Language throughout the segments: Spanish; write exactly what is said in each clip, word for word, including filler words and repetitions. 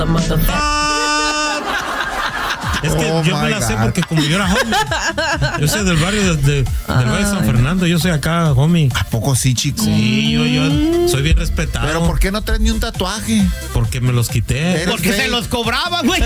Es que Oh yo me la my sé God. porque como yo era homie. Yo soy del barrio de, de- del barrio de San Fernando. Yo soy acá, homie. ¿A poco sí, chico? Sí, yo, yo soy bien respetado. Pero ¿por qué no traes ni un tatuaje? Porque me los quité. Eres Porque gay. se los cobraban, güey.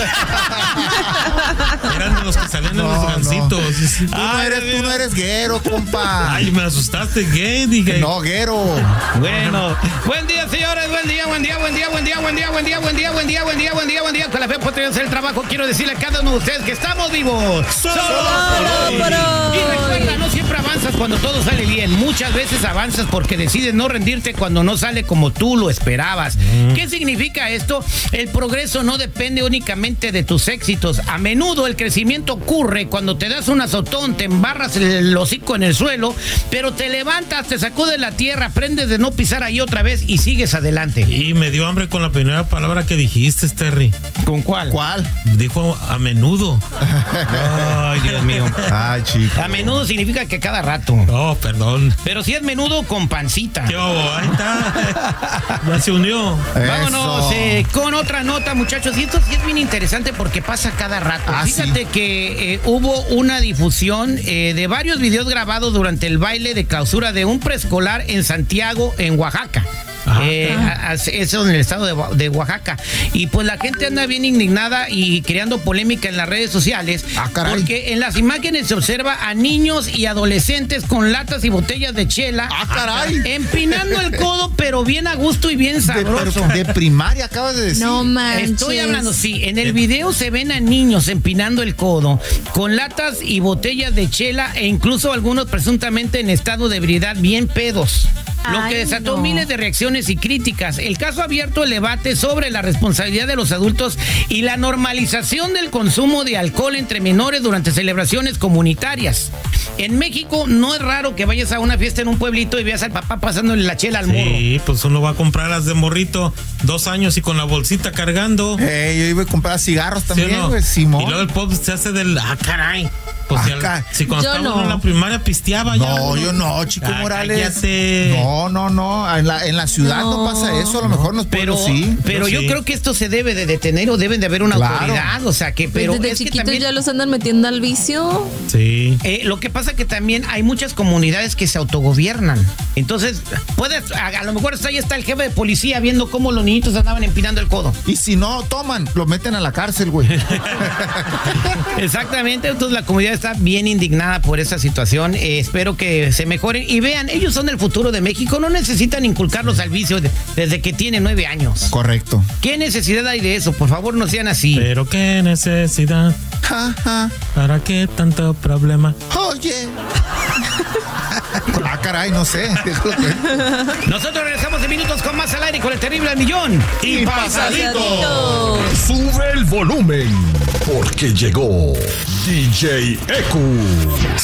Eran de los que salían en No, los no. gancitos. Tú no eres, tú no eres guero, compa. Ay, me asustaste, gay, dije. No, guero. Bueno, buen día, señores, buen día, buen día, buen día, buen día, buen día, buen día, buen día, buen día, buen día, buen día, buen día. Con la fe por hacer el trabajo, quiero decirle a cada uno de ustedes que estamos vivos. Solo por hoy. Y recuerda, no siempre avanzas cuando todo sale bien. Muchas veces avanzas porque decides no rendirte cuando no sale como tú lo esperabas. ¿Qué significa esto? El progreso no depende únicamente de tus éxitos. A menudo el crecimiento ocurre cuando te das un azotón, te embarras el hocico en el suelo, pero te levantas, te sacudes la tierra, aprendes de no pisar ahí otra vez y sigues adelante. Y me dio hambre con la primera palabra que dijiste, Terry. ¿Con cuál? ¿Cuál? Dijo a menudo. Ay, Dios mío. Ay, chico. A menudo significa que cada rato. Oh, perdón. Pero si es menudo con pancita. ¿Qué hubo? Ahí está. Ya se unió. Vámonos Eso. eh, con otra nota, muchachos. Y esto sí es bien interesante porque pasa cada rato. Ah, Fíjate sí. que eh, hubo una difusión eh, de varios videos grabados durante el baile de clausura de un preescolar en Santiago, en Oaxaca. Ajá. Eh, a- a- eso en el estado de, Oa- de Oaxaca. Y pues la gente anda bien indignada y creando polémica en las redes sociales. Ah, caray. Porque en las imágenes se observa a niños y adolescentes con latas y botellas de chela. Ah, caray. Empinando el codo, pero bien a gusto y bien De, sabroso. pero de primaria acabas de decir. No manches. Estoy hablando, sí, en el video se ven a niños empinando el codo con latas y botellas de chela e incluso algunos presuntamente en estado de ebriedad bien pedos. Lo Ay, que desató no. miles de reacciones y críticas. El caso ha abierto el debate sobre la responsabilidad de los adultos y la normalización del consumo de alcohol entre menores durante celebraciones comunitarias. En México no es raro que vayas a una fiesta en un pueblito y veas al papá pasándole la chela al morro. Sí, pues uno va a comprar las de morrito dos años y con la bolsita cargando. Eh, yo iba a comprar cigarros ¿Sí o también, no? güey, Simón. Y luego el pop se hace del. Ah, caray. Pues si, al- Acá. si cuando Yo estaba uno no. en la primaria pisteaba ya. No, uno. yo no, Chico Ah, Morales. cállate. No, no, no. En la, en la ciudad no, No. pasa eso. A lo mejor nos Pero, pueblos sí. pero Yo yo sí. creo que esto se debe de detener o deben de haber una Claro. autoridad, o sea que, pero Pues desde es que chiquitos también, ya los andan metiendo al vicio. Sí. eh, lo que pasa que también hay muchas comunidades que se autogobiernan, entonces puedes, a, a lo mejor ahí está el jefe de policía viendo cómo los niñitos andaban empinando el codo. Y si no toman, lo meten a la cárcel, güey. Exactamente, entonces la comunidad está bien indignada por esa situación. Eh, espero que se mejoren y vean, ellos son el futuro de México, no necesitan inculcarlos al vicio de- desde que tienen nueve años. Correcto. ¿Qué necesidad hay de eso? Por favor, no sean así. Pero qué necesidad. Ja, ja. ¿Para qué tanto problema? Oye. Ah, caray, no sé. Nosotros regresamos en minutos con más al aire con el terrible al millón. Y Pasadito. Sube el volumen, porque llegó D J E Q.